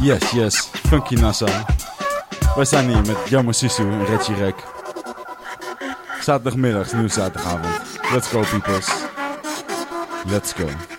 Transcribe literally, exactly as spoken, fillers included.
Yes, yes. Funky Nassau. Wij zijn hier met Jammer Sisu en Reggie Rek. Zaterdagmiddag, nieuwe zaterdagavond. Let's go, peoples. Let's go.